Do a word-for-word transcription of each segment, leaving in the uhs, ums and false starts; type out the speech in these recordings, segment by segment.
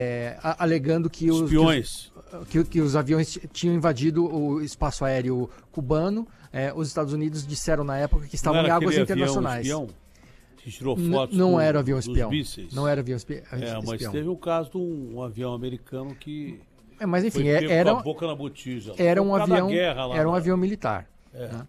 é, alegando que os, espiões. Que, que os aviões tinham invadido o espaço aéreo cubano. É, os Estados Unidos disseram na época que estavam em águas internacionais. Avião espião que tirou fotos não do, era avião espião. mísseis. Não era avião espião. É, mas teve o caso de um, um avião americano que é, mas enfim, foi era com a boca na botija. Era um avião, lá, era um lá. avião militar. É. Né?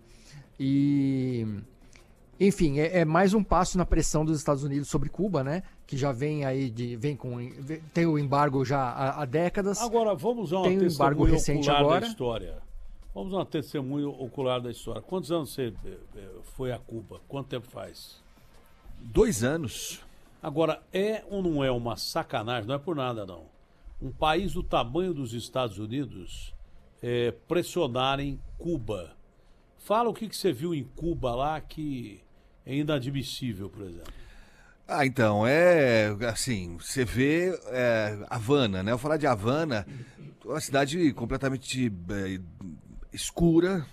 E enfim, é, é mais um passo na pressão dos Estados Unidos sobre Cuba, né? Que já vem aí de vem com tem o embargo já há, há décadas. Agora vamos a uma tem um embargo recente agora. Da história. Vamos a uma testemunho ocular da história. Quantos anos você foi a Cuba? Quanto tempo faz? Dois anos. Agora, é ou não é uma sacanagem? Não é por nada, não. Um país do tamanho dos Estados Unidos é, pressionarem Cuba. Fala o que, que você viu em Cuba lá que é inadmissível, por exemplo. Ah, então, é assim, você vê é, Havana, né? Eu falar de Havana, uma cidade completamente é, escura,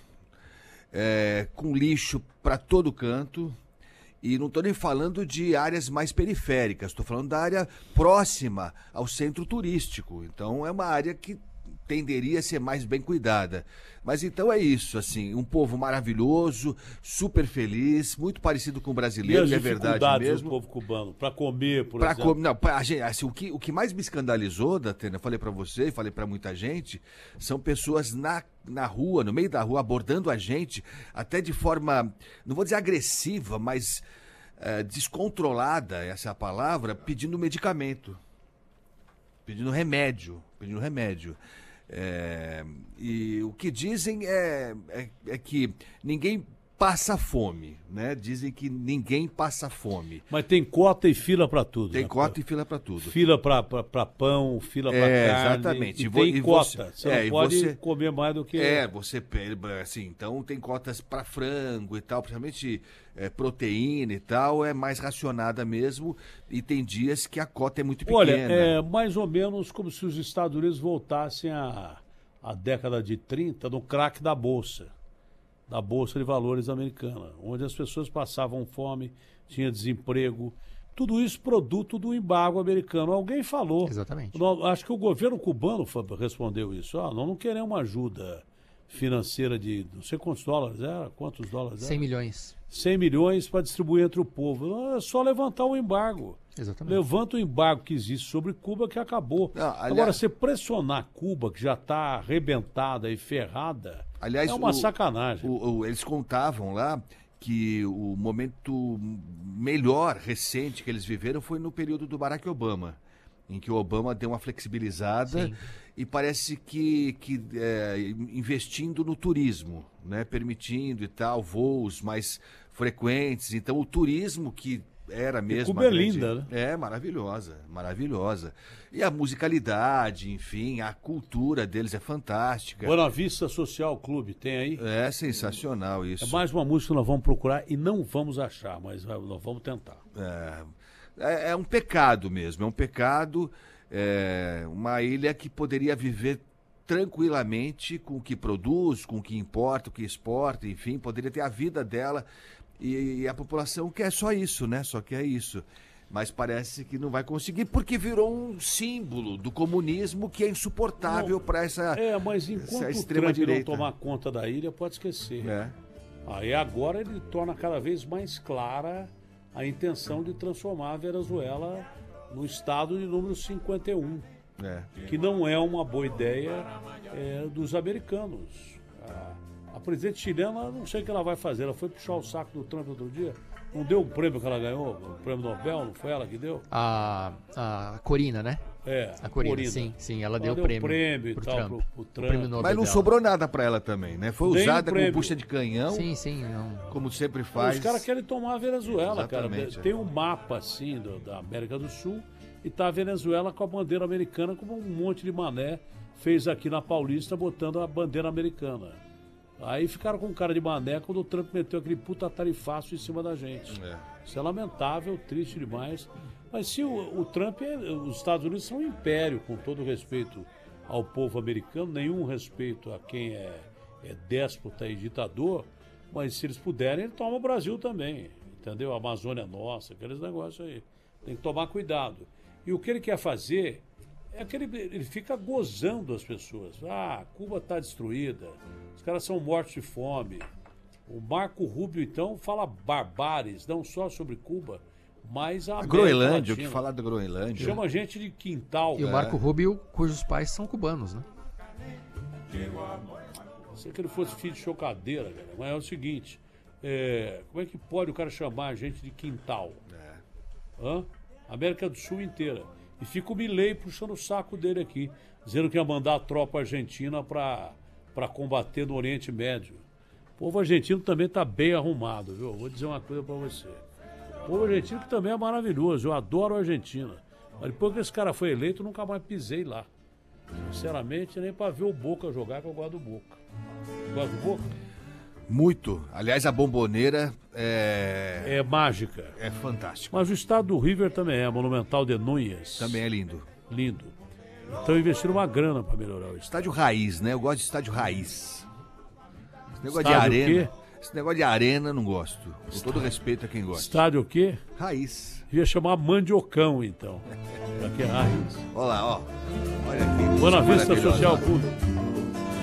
é, com lixo para todo canto. E não estou nem falando de áreas mais periféricas, estou falando da área próxima ao centro turístico. Então é uma área que tenderia a ser mais bem cuidada. Mas então é isso, assim, um povo maravilhoso, super feliz, muito parecido com o brasileiro, e é verdade mesmo. Do povo cubano, para comer, por pra exemplo. Com... Não, pra, assim, o, que, o que mais me escandalizou, Datena, eu falei para você e falei para muita gente, são pessoas na, na rua, no meio da rua, abordando a gente, até de forma, não vou dizer agressiva, mas é, descontrolada, essa é a palavra, pedindo medicamento, pedindo remédio, pedindo remédio. É, e o que dizem é, é, é que ninguém passa fome, né? Dizem que ninguém passa fome. Mas tem cota e fila para tudo. Tem né? cota e fila para tudo. Fila para pão, fila para é, carne. Exatamente. E, e tem e cota. Você, você é, não pode você, comer mais do que... É, você... Assim, então tem cotas para frango e tal, principalmente é, proteína e tal, é mais racionada mesmo. E tem dias que a cota é muito pequena. Olha, é mais ou menos como se os Estados Unidos voltassem à, à década de trinta, no crack da Bolsa. Da Bolsa de Valores americana, onde as pessoas passavam fome, tinha desemprego, tudo isso produto do embargo americano. Alguém falou. Exatamente. Nós, acho que o governo cubano respondeu isso. Ah, nós não queremos uma ajuda financeira de não sei quantos dólares era, quantos dólares era? cem milhões. cem milhões para distribuir entre o povo. É só levantar o embargo. Exatamente. Levanta o embargo que existe sobre Cuba que acabou. Não, aliás... Agora, você pressionar Cuba, que já está arrebentada e ferrada, aliás, é uma o, sacanagem. O, o, eles contavam lá que o momento melhor, recente, que eles viveram foi no período do Barack Obama, em que o Obama deu uma flexibilizada. Sim. E parece que, que é, investindo no turismo, né? Permitindo e tal, voos mais frequentes. Então, o turismo que era mesmo... Cuba é linda, né? É, maravilhosa, maravilhosa. E a musicalidade, enfim, a cultura deles é fantástica. Buena Vista Social Clube, tem aí? É sensacional isso. É mais uma música que nós vamos procurar e não vamos achar, mas nós vamos tentar. É, é, é um pecado mesmo, é um pecado... É uma ilha que poderia viver tranquilamente com o que produz, com o que importa, o que exporta, enfim, poderia ter a vida dela e, e a população quer só isso, né? Só quer isso. Mas parece que não vai conseguir porque virou um símbolo do comunismo que é insuportável para essa, é, mas enquanto essa extrema direita não tomar conta da ilha, pode esquecer. É. Aí agora ele torna cada vez mais clara a intenção de transformar a Venezuela no estado de número cinquenta e um, é. que não é uma boa ideia é, dos americanos. A, a presidente chilena, não sei o que ela vai fazer, ela foi puxar o saco do Trump outro dia, não deu o prêmio que ela ganhou, o prêmio Nobel, não foi ela que deu? A, a Corina, né? É, a Corina, Corina. sim, sim, ela, ela deu o prêmio, prêmio pro e tal Trump, pro, pro Trump. Prêmio Nobel Mas não dela. sobrou nada para ela também, né? Foi Nem usada como bucha de canhão. Sim, sim. Não. Como sempre faz. Os caras querem tomar a Venezuela, Exatamente, cara. é. Tem um mapa, assim, do, da América do Sul, e tá a Venezuela com a bandeira americana, como um monte de mané fez aqui na Paulista, botando a bandeira americana. Aí ficaram com cara de mané quando o Trump meteu aquele puta tarifaço em cima da gente. É. Isso é lamentável, triste demais. Mas se o, o Trump, é, os Estados Unidos são um império, com todo respeito ao povo americano, nenhum respeito a quem é, é déspota e ditador, mas se eles puderem, ele toma o Brasil também, entendeu? A Amazônia é nossa, aqueles negócios aí. Tem que tomar cuidado. E o que ele quer fazer É aquele, ele fica gozando as pessoas. Ah, Cuba está destruída, os caras são mortos de fome. O Marco Rubio, então, fala barbares, não só sobre Cuba, mas a, A América Groenlândia, o Latina. que falar da Groenlândia? Chama a gente de quintal. E o Marco Rubio, cujos pais são cubanos, né? Sei que ele fosse filho de chocadeira, cara, mas é o seguinte, é, como é que pode o cara chamar a gente de quintal? É. Hã? América do Sul inteira. E fica o Milei puxando o saco dele aqui, dizendo que ia mandar a tropa argentina para combater no Oriente Médio. O povo argentino também está bem arrumado, viu? Vou dizer uma coisa para você. O povo argentino que também é maravilhoso, eu adoro a Argentina. Mas depois que esse cara foi eleito, eu nunca mais pisei lá. Sinceramente, nem para ver o Boca jogar, que eu gosto do Boca. Gosta do Boca? Muito. Aliás, a Bomboneira é... É mágica. é fantástico. Mas o estado do River também é, Monumental de Núñez. Também é lindo. Lindo. Então investiram uma grana para melhorar o estádio. Estádio raiz, né? Eu gosto de estádio raiz. Esse negócio Estádio de o quê? arena. Esse negócio de arena não gosto. Com todo respeito a quem gosta. Estádio o quê? Raiz. Devia chamar Mandiocão, então. Pra que é raiz. Olha lá, ó. Olha aqui. Boa Vista maravilhosa, Social ó. Clube.